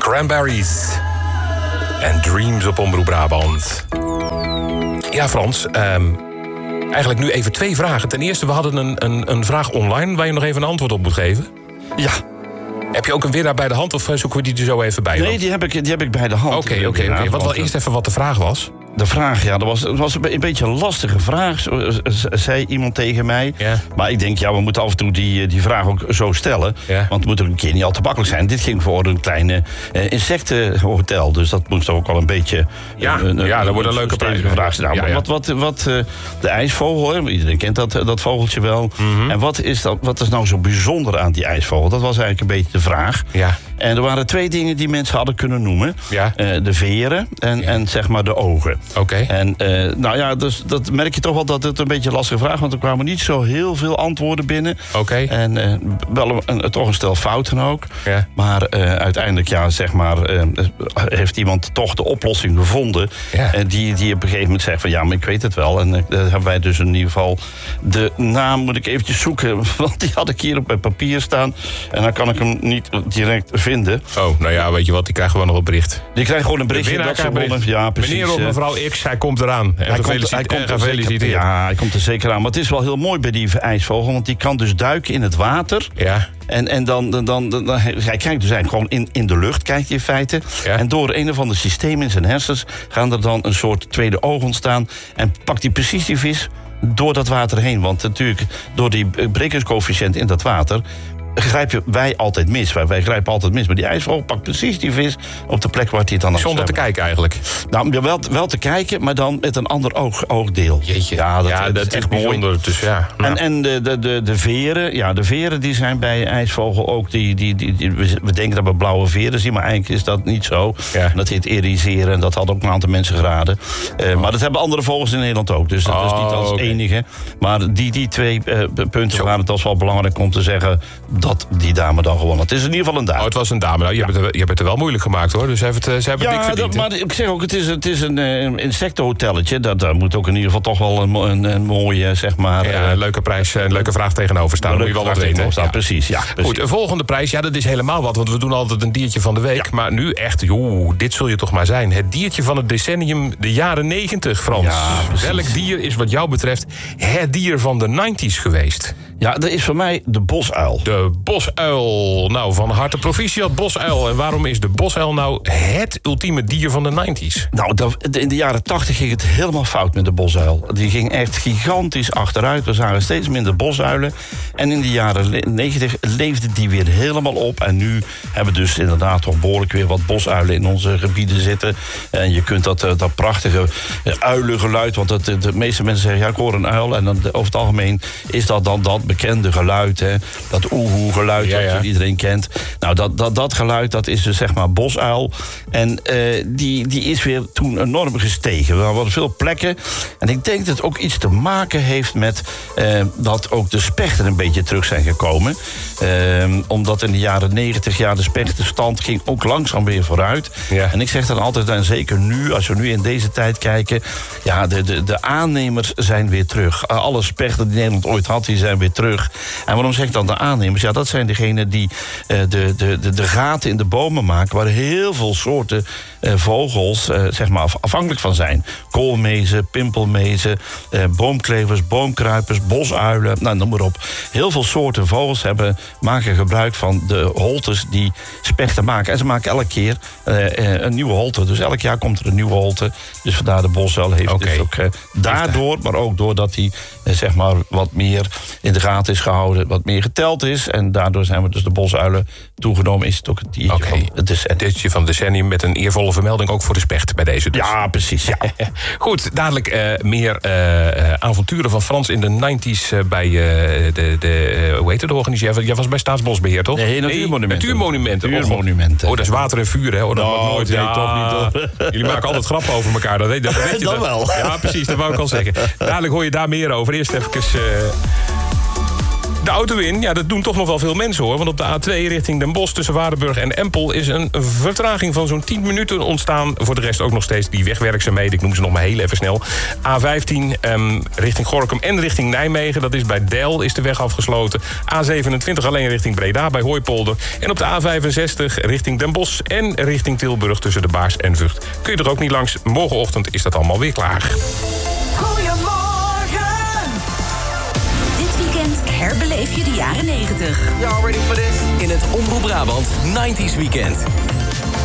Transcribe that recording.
Cranberries en Dreams op Omroep Brabant. Ja, Frans, eigenlijk nu even 2 vragen. Ten eerste, we hadden een vraag online waar je nog even een antwoord op moet geven. Ja. Heb je ook een winnaar bij de hand of zoeken we die er zo even bij? Nee, die heb ik bij de hand. Oké. Wat wel eerst even wat de vraag was. De vraag, ja, dat was een beetje een lastige vraag, zei iemand tegen mij. Ja. Maar ik denk, ja, we moeten af en toe die vraag ook zo stellen. Ja. Want het moet ook een keer niet al te makkelijk zijn. Dit ging voor een kleine insectenhotel. Dus dat moest ook wel een beetje... dat wordt een leuke vraag. Nou, ja. Wat de ijsvogel, hè? Iedereen kent dat vogeltje wel. Mm-hmm. En wat is nou zo bijzonder aan die ijsvogel? Dat was eigenlijk een beetje de vraag. Ja. En er waren 2 dingen die mensen hadden kunnen noemen. Ja. De veren en zeg maar de ogen. Oké. En dus dat merk je toch wel dat het een beetje een lastige vraag... want er kwamen niet zo heel veel antwoorden binnen. Oké. En wel toch een stel fouten ook. Ja. Maar uiteindelijk, ja, zeg maar... heeft iemand toch de oplossing gevonden... Ja. Die op een gegeven moment zegt van... ja, maar ik weet het wel. En daar hebben wij dus in ieder geval... de naam moet ik eventjes zoeken... want die had ik hier op mijn papier staan... en dan kan ik hem niet direct vinden. Oh, nou ja, weet je wat, die krijgen we nog een bericht. Die krijgt gewoon een berichtje dat ze wonnen. Ja, precies. Meneer of mevrouw X, hij komt eraan. En gefeliciteerd. Ja, hij komt er zeker aan. Maar het is wel heel mooi bij die ijsvogel... want die kan dus duiken in het water... Ja. En dan hij kijkt dus eigenlijk gewoon in de lucht, kijkt hij in feite. Ja. En door een of ander systeem in zijn hersens... gaan er dan een soort tweede oog ontstaan... en pakt hij precies die vis door dat water heen. Want natuurlijk, door die brekingscoëfficiënt in dat water... grijpen wij altijd mis. Wij grijpen altijd mis. Maar die ijsvogel pakt precies die vis op de plek waar hij het dan... Zonder te kijken eigenlijk. Nou, wel te kijken, maar dan met een ander oogdeel. Jeetje. Ja, dat is echt bijzonder. mooi. Dus ja. En de veren, ja, de veren die zijn bij ijsvogel ook... we denken dat we blauwe veren zien, maar eigenlijk is dat niet zo. Ja. Dat heet iriseren en dat had ook een aantal mensen geraden. Maar dat hebben andere vogels in Nederland ook. Dus dat is niet als enige. Maar die 2 punten waren het wel belangrijk om te zeggen... dat die dame dan gewonnen. Het is in ieder geval een dame. Oh, het was een dame. Nou, je hebt het er wel moeilijk gemaakt, hoor. Dus ze hebben het dik verdiend. Ja, maar ik zeg ook, het is een insectenhotelletje. Daar moet ook in ieder geval toch wel een mooie, zeg maar... Ja, een leuke prijs, een leuke vraag tegenover staan. Moet je wel wat weten. Ja. Precies. Goed, de volgende prijs, ja, dat is helemaal wat. Want we doen altijd een diertje van de week. Ja. Maar nu echt, dit zul je toch maar zijn. Het diertje van het decennium, de jaren 90, Frans. Ja, welk dier is wat jou betreft het dier van de 90's geweest? Ja, dat is voor mij de bosuil. De bosuil. Nou, van harte proficiat bosuil. En waarom is de bosuil nou het ultieme dier van de 90's? Nou, in de jaren 80 ging het helemaal fout met de bosuil. Die ging echt gigantisch achteruit. We zagen steeds minder bosuilen. En in de jaren 90 leefde die weer helemaal op. En nu hebben we dus inderdaad toch behoorlijk weer wat bosuilen in onze gebieden zitten. En je kunt dat prachtige uilengeluid... want de meeste mensen zeggen, ja, ik hoor een uil. En dan, over het algemeen is dat dan dat bekende geluid, hè? Dat oehoe-geluid dat iedereen kent. Nou, dat geluid, dat is dus zeg maar bosuil. En die is weer toen enorm gestegen. Er waren veel plekken. En ik denk dat het ook iets te maken heeft met dat ook de spechten een beetje terug zijn gekomen. Omdat in de jaren 90 de spechtenstand ging ook langzaam weer vooruit. Ja. En ik zeg dan altijd, en zeker nu, als we nu in deze tijd kijken... ja, de aannemers zijn weer terug. Alle spechten die Nederland ooit had, die zijn weer terug. En waarom zeg ik dan de aannemers? Ja, dat zijn degenen die de gaten in de bomen maken... waar heel veel soorten vogels zeg maar afhankelijk van zijn. Koolmezen, pimpelmezen, boomklevers, boomkruipers, bosuilen, nou, noem maar op. Heel veel soorten vogels maken gebruik van de holtes die spechten maken. En ze maken elke keer een nieuwe holte. Dus elk jaar komt er een nieuwe holte. Dus vandaar de bosuil heeft dus ook daardoor, maar ook doordat hij zeg maar wat meer in de gaten is gehouden, wat meer geteld is. En daardoor zijn we dus de bosuilen toegenomen. Is het ook het diertje van het decennium. Het diertje van het decennium met een eervolle vermelding ook voor de specht bij deze dus. Ja, precies. Ja. Goed, dadelijk meer avonturen van Frans in de 90's bij hoe heet het, de organisatie? Jij was bij Staatsbosbeheer, toch? Nee, Natuurmonumenten. Natuurmonumenten. Oh, dat is water en vuur, hè? Oh, dat mag nooit. Nee, toch niet. Jullie maken altijd grappen over elkaar. Dat weet je dan wel. Ja, precies, dat wou ik al zeggen. Dadelijk hoor je daar meer over. Eerst even De auto in, ja, dat doen toch nog wel veel mensen hoor. Want op de A2 richting Den Bosch tussen Waardenburg en Empel is een vertraging van zo'n 10 minuten ontstaan. Voor de rest ook nog steeds die wegwerkzaamheden. Ik noem ze nog maar heel even snel. A15 richting Gorinchem en richting Nijmegen. Dat is bij Deil is de weg afgesloten. A27 alleen richting Breda bij Hooipolder. En op de A65 richting Den Bosch en richting Tilburg tussen de Baars en Vught. Kun je er ook niet langs. Morgenochtend is dat allemaal weer klaar. Goedemorgen! Dit weekend herbeleef je de jaren 90. Y'all ready for this? In het Omroep Brabant 90s Weekend.